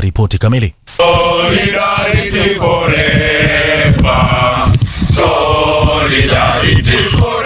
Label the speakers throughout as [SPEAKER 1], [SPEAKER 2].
[SPEAKER 1] ripoti kamili.
[SPEAKER 2] Solidarity forever. Solidarity forever.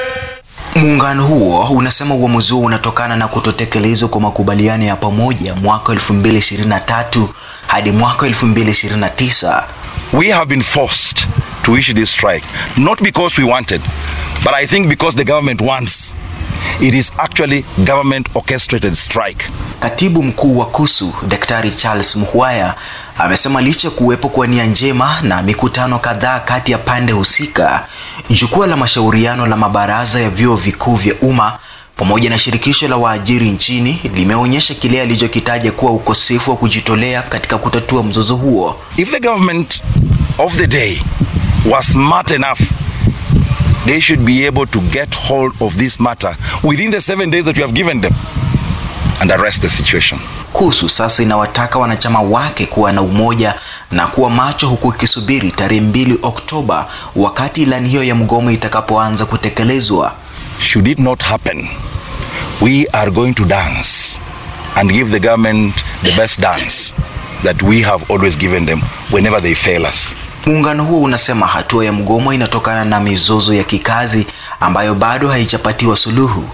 [SPEAKER 3] Muungano huo unasema uamuzi huo unatokana na kutotekelezwa kwa makubaliano ya pamoja mwaka 2023 hadi mwaka 2029.
[SPEAKER 4] We have been forced to issue this strike, not because we wanted, but I think because the government wants. It is actually government orchestrated strike.
[SPEAKER 3] Katibu mkuu wa KUSU, Daktari Charles Muhwaya, amesema licha kuwepo kwa nia njema na mikutano kadhaa kati ya pande husika, jukwaa la mashauriano la mabaraza ya vyuo vikuu vya umma pamoja na shirikisho la waajiri nchini limeonyesha kile alichokitaja kuwa ukosefu wa kujitolea katika kutatua mzozo huo.
[SPEAKER 4] If the government of the day was smart enough, they should be able to get hold of this matter within the 7 days that we have given them and arrest the situation.
[SPEAKER 3] KUSU sasa inawataka wanachama wake kuwa na umoja na kuwa macho huku ikisubiri tarehe 2 Oktoba wakati ilani hiyo ya mgomo itakapoanza kutekelezwa.
[SPEAKER 4] Should it not happen, we are going to dance and give the government the best dance that we have always given them whenever they fail us.
[SPEAKER 3] Muungano huo unasema hatua ya mgomo inatokana na mizozo ya kikazi ambayo bado haijapatiwa suluhu.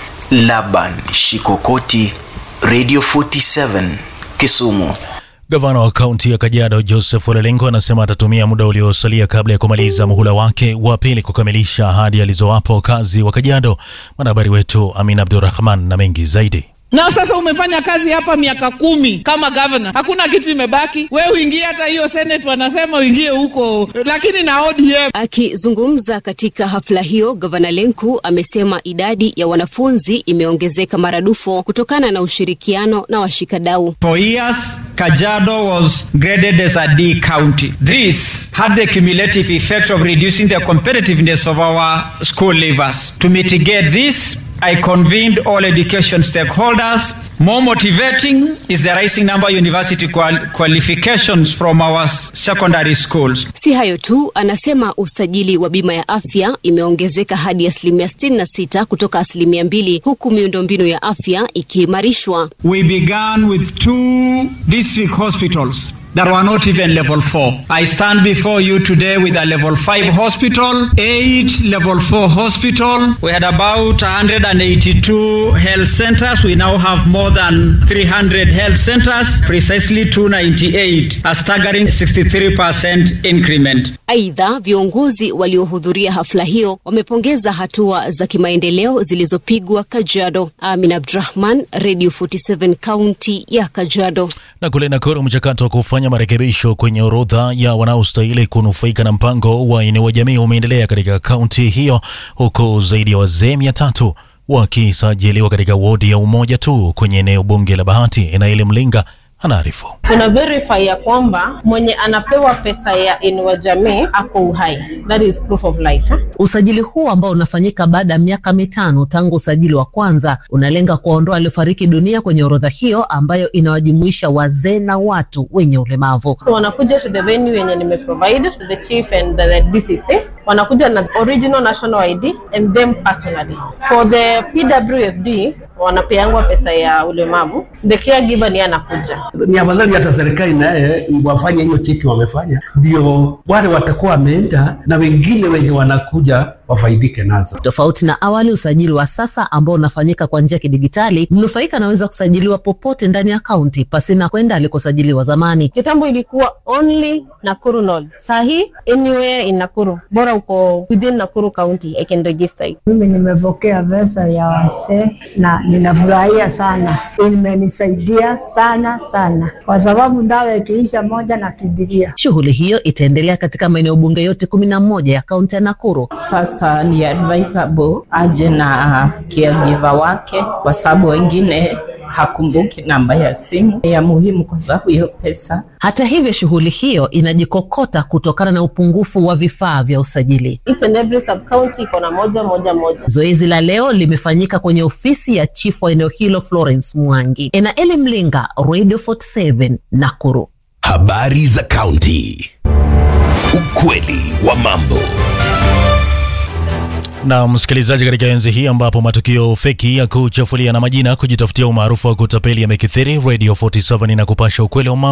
[SPEAKER 3] Laban Shikokoti, Radio 47, Kisumu.
[SPEAKER 1] Gavana wa kaunti ya Kajiado Joseph Ole Lenku anasema atatumia muda uliosalia kabla ya kumaliza muhula wake wa pili kukamilisha ahadi alizowapa wakazi wa Kajiado. Mwanahabari wetu Amin Abdurrahman na mengi zaidi.
[SPEAKER 5] Na sasa umefanya kazi hapa miaka 10 kama governor. Hakuna kitu imebaki. Wewe uingie hata hiyo Senate wanasema uingie huko. Lakini na ODM.
[SPEAKER 6] Akizungumza katika hafla hiyo, Gavana Lenku amesema idadi ya wanafunzi imeongezeka maradufu kutokana na ushirikiano na washikadau.
[SPEAKER 7] For years, Kajiado was graded as a D county. This had the cumulative effect of reducing the competitiveness of our school leavers. To mitigate this, I convened all education stakeholders. More motivating is the rising number of university qualifications from our secondary schools.
[SPEAKER 6] Si hayo tu, anasema usajili wa bima ya afya imeongezeka hadi 66% kutoka 2%, huku miundombinu ya afya ikiimarishwa.
[SPEAKER 7] We began with 2 district hospitals that were not even level 4. I stand before you today with a level 5 hospital, 8 level 4 hospital. We had about 182 health centers. We now have more than 300 health centers, precisely 298, a staggering 63% increment.
[SPEAKER 6] Aidha, viongozi waliohudhuria hafla hiyo wamepongeza hatua za kimaendeleo zilizopigwa Kajiado. Amin Abdurrahman, Radio 47, kaunti ya Kajiado.
[SPEAKER 1] Na kule Nakuru, mchakato wa kufanya marekebisho kwenye orodha ya wanaostahili kunufaika na mpango wa Inua Jamii umeendelea katika kaunti hiyo, huko zaidi ya wazee 300 wakisajiliwa katika wodi ya Umoja tu kwenye eneo bunge la Bahati. Enaeli Mlinga anaarifu.
[SPEAKER 8] Kuna verify ya kwamba mwenye anapewa pesa ya Inua Jamii ako uhai. That is proof of life.
[SPEAKER 9] Usajili huu ambao unafanyika baada ya miaka 5 tangu usajili wa kwanza unalenga kuondoa waliofariki dunia kwenye orodha hiyo ambayo inawajumuisha wazee na watu wenye ulemavu.
[SPEAKER 8] So wanakuja to the venue yenye nimeprovide to the chief and the DCC. Wanakuja na original national ID and them personally. For the PWSD wanapeangwa pesa ya ulemavu, the caregiver ni anakuja.
[SPEAKER 10] Ni afadhali hata serikali naye wafanye hiyo cheki wamefanya, ndio wale watakuwa wameenda na wengine wenye wanakuja wafaidike nazo.
[SPEAKER 9] Tofauti na awali, usajili wa sasa ambao unafanyika kwa njia ya kidigitali, mnufaika anaweza kusajiliwa popote ndani ya kaunti pasina kwenda alikosajiliwa zamani.
[SPEAKER 8] Kitambo ilikuwa only Nakuru North. Sahi anywhere in Nakuru, bora uko within Nakuru County I can register.
[SPEAKER 11] Mimi nimepokea pesa ya wazee na ninafurahia sana. Imenisaidia sana kwa sababu ndawa ikiisha moja na kibiria.
[SPEAKER 9] Shughuli hiyo itaendelea katika maeneo bunge yote 11 ya kaunti ya Nakuru.
[SPEAKER 12] Sasa ni advisable aje na caregiver wake, kwa sababu wengine hakumbuki namba ya simu ya muhimu kwa sababu hiyo pesa.
[SPEAKER 9] Hata hivyo, shughuli hiyo inajikokota kutokana na upungufu wa vifaa vya usajili.
[SPEAKER 8] Each and every sub county iko na moja.
[SPEAKER 9] Zoezi la leo limefanyika kwenye ofisi ya chief wa eneo hilo Florence Mwangi. Enaeli Mlinga, Radio 47, Nakuru.
[SPEAKER 13] Habari za kaunti. Ukweli wa mambo.
[SPEAKER 1] Na msikilizaji, katika enzi hii ambapo matukio feki ya kuchafulia na majina kujitafutia umaarufu wa kutapeli yamekithiri, Radio 47 inakupasha ukweli wa mambo.